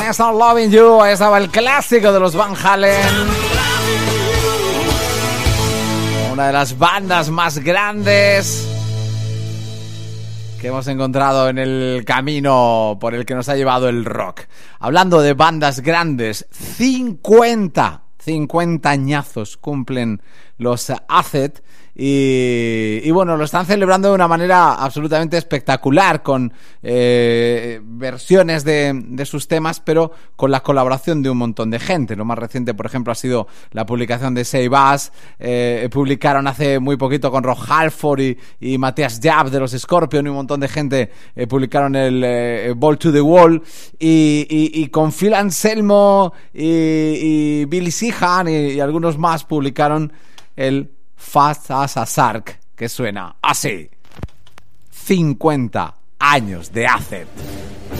Can't Stop Loving You. Ahí estaba el clásico de los Van Halen. Una de las bandas más grandes que hemos encontrado en el camino por el que nos ha llevado el rock. Hablando de bandas grandes, 50 añazos cumplen los Acid y bueno, lo están celebrando de una manera absolutamente espectacular con versiones de sus temas, pero con la colaboración de un montón de gente. Lo más reciente, por ejemplo, ha sido la publicación de Save Us. Publicaron hace muy poquito con Rob Halford y Matthias Japp de los Scorpions, y un montón de gente publicaron el Ball to the Wall, y con Phil Anselmo y Billy Sheehan y algunos más publicaron el Fast as a Shark, que suena así. 50 años de Acid.